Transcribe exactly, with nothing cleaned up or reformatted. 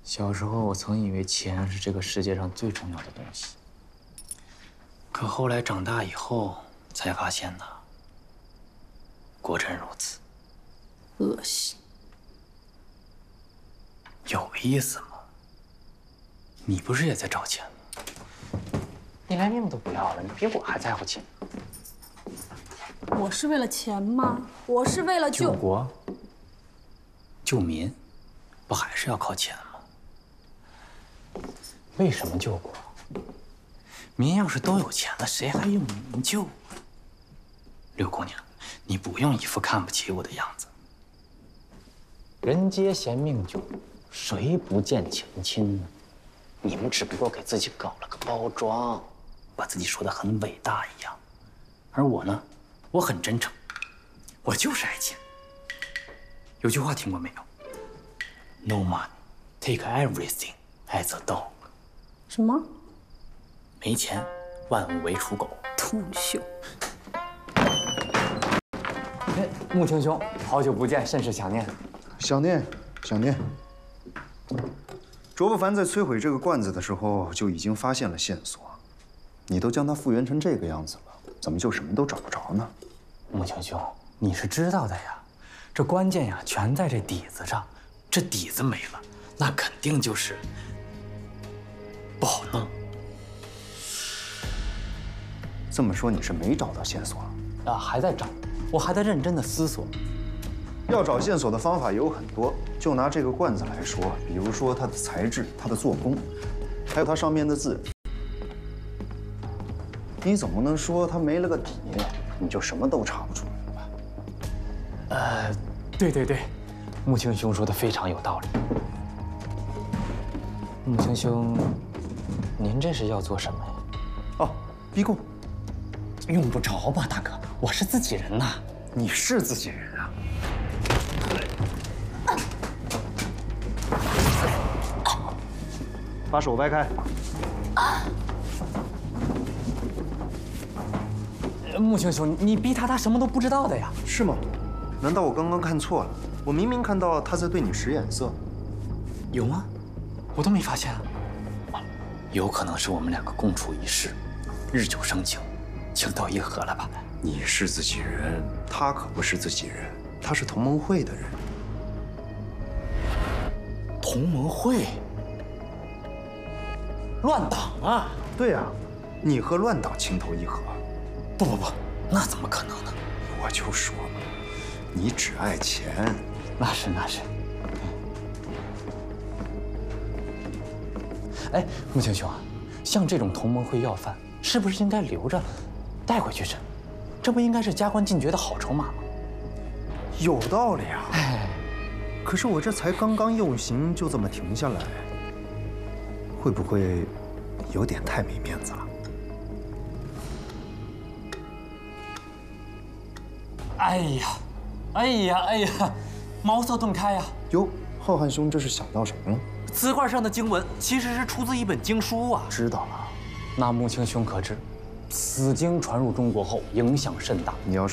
小时候我曾以为钱是这个世界上最重要的东西，可后来长大以后才发现呢，果真如此。 恶心。 有意思吗？你不是也在找钱吗？你连命都不要了，你比我还在乎钱。 我是为了钱吗？我是为了救救国、救民，不还是要靠钱吗？为什么救国？民要是都有钱了，谁还用民救啊？柳姑娘，你不用一副看不起我的样子。人皆嫌命久，谁不见钱亲呢？你们只不过给自己搞了个包装，把自己说得很伟大一样。而我呢，我很真诚，我就是爱钱。有句话听过没有 ？No money, take everything as a dog。 什么？ 没钱，万物为刍狗。 土秀。 哎，穆青兄，好久不见，甚是想念。 想念，想念。卓不凡在摧毁这个罐子的时候就已经发现了线索，你都将它复原成这个样子了，怎么就什么都找不着呢？ 穆青兄，你是知道的呀，这关键呀全在这底子上，这底子没了，那肯定就是不好弄。 这么说你是没找到线索啊，还在找，我还在认真的思索。 要找线索的方法有很多，就拿这个罐子来说，比如说它的材质、它的做工，还有它上面的字，你总不能说它没了个底，你就什么都查不出来了吧？ 呃，对对对，穆青兄说的非常有道理。穆青兄，您这是要做什么呀？ 哦，逼供。 用不着吧，大哥，我是自己人呐。 你是自己人啊？把手掰开。 穆青兄，你逼他，他什么都不知道的呀？ 是吗？难道我刚刚看错了？我明明看到他在对你使眼色。 有吗？我都没发现啊。有可能是我们两个共处一室，日久生情，情投意合了吧？ 你是自己人，他可不是自己人，他是同盟会的人。 同盟会？乱党啊！ 对呀，你和乱党情投意合。 不不不，那怎么可能呢？ 我就说嘛，你只爱钱。 那是那是。哎，穆青兄啊，像这种同盟会要犯，是不是应该留着，带回去审？这不应该是加官进爵的好筹码吗？ 有道理啊。哎，可是我这才刚刚用刑，就这么停下来，会不会有点太没面子了？ 哎呀，哎呀，哎呀，茅塞顿开呀！ 哟，浩瀚兄，这是想到什么了？ 瓷罐上的经文其实是出自一本经书啊。 知道了。 那穆青兄可知，此经传入中国后影响甚大。 你要是